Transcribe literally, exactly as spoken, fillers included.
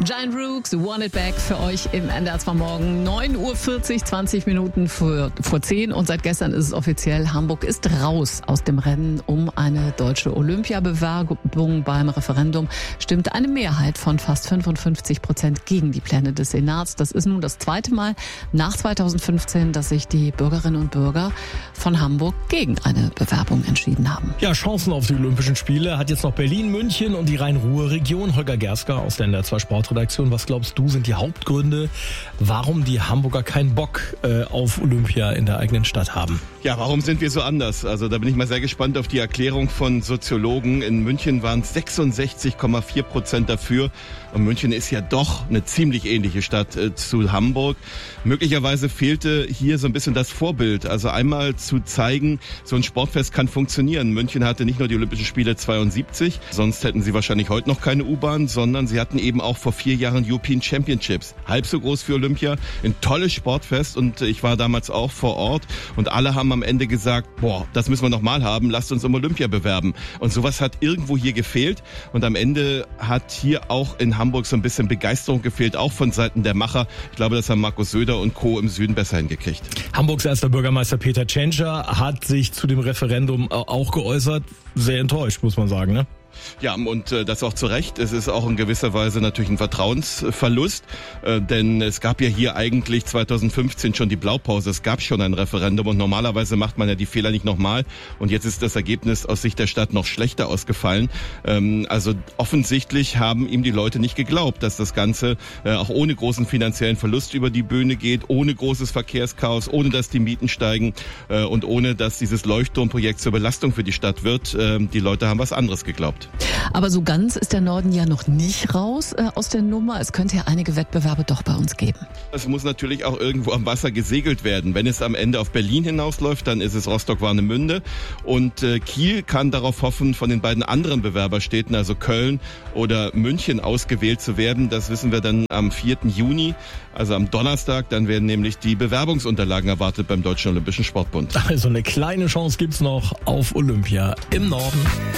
Giant Rooks, Want It Back für euch im N D R zwei Morgen. neun Uhr vierzig, zwanzig Minuten vor, vor zehn. Und seit gestern ist es offiziell, Hamburg ist raus aus dem Rennen um eine deutsche Olympiabewerbung. Beim Referendum stimmte eine Mehrheit von fast fünfundfünfzig Prozent gegen die Pläne des Senats. Das ist nun das zweite Mal nach zweitausendfünfzehn, dass sich die Bürgerinnen und Bürger von Hamburg gegen eine Bewerbung entschieden haben. Ja, Chancen auf die Olympischen Spiele hat jetzt noch Berlin, München und die Rhein-Ruhr-Region. Holger Gersker aus der N D R zwei Sportredaktion. Was glaubst du, sind die Hauptgründe, warum die Hamburger keinen Bock äh, auf Olympia in der eigenen Stadt haben? Ja, warum sind wir so anders? Also da bin ich mal sehr gespannt auf die Erklärung von Soziologen. In München waren es sechsundsechzig Komma vier Prozent dafür. Und München ist ja doch eine ziemlich ähnliche Stadt äh, zu Hamburg. Möglicherweise fehlte hier so ein bisschen das Vorbild. Also einmal zu zeigen, so ein Sportfest kann funktionieren. München hatte nicht nur die Olympischen Spiele zweiundsiebzig, sonst hätten sie wahrscheinlich heute noch keine U-Bahn, sondern sie hatten eben auch vor vier Jahren European Championships. Halb so groß für Olympia. Ein tolles Sportfest und ich war damals auch vor Ort und alle haben am Ende gesagt, boah, das müssen wir noch mal haben, lasst uns um Olympia bewerben. Und sowas hat irgendwo hier gefehlt und am Ende hat hier auch in Hamburg so ein bisschen Begeisterung gefehlt, auch von Seiten der Macher. Ich glaube, das haben Markus Söder und Co. im Süden besser hingekriegt. Hamburgs erster Bürgermeister Peter Tschentscher hat sich zu dem Referendum auch geäußert. Sehr enttäuscht, muss man sagen, ne? Ja, und äh, das auch zu Recht. Es ist auch in gewisser Weise natürlich ein Vertrauensverlust, äh, denn es gab ja hier eigentlich zweitausendfünfzehn schon die Blaupause. Es gab schon ein Referendum und normalerweise macht man ja die Fehler nicht nochmal. Und jetzt ist das Ergebnis aus Sicht der Stadt noch schlechter ausgefallen. Ähm, also offensichtlich haben ihm die Leute nicht geglaubt, dass das Ganze äh, auch ohne großen finanziellen Verlust über die Bühne geht, ohne großes Verkehrschaos, ohne dass die Mieten steigen äh, und ohne dass dieses Leuchtturmprojekt zur Belastung für die Stadt wird. Äh, die Leute haben was anderes geglaubt. Aber so ganz ist der Norden ja noch nicht raus äh, aus der Nummer. Es könnte ja einige Wettbewerbe doch bei uns geben. Es muss natürlich auch irgendwo am Wasser gesegelt werden. Wenn es am Ende auf Berlin hinausläuft, dann ist es Rostock-Warnemünde. Und äh, Kiel kann darauf hoffen, von den beiden anderen Bewerberstädten, also Köln oder München, ausgewählt zu werden. Das wissen wir dann am vierten Juni, also am Donnerstag. Dann werden nämlich die Bewerbungsunterlagen erwartet beim Deutschen Olympischen Sportbund. Also eine kleine Chance gibt's noch auf Olympia im Norden.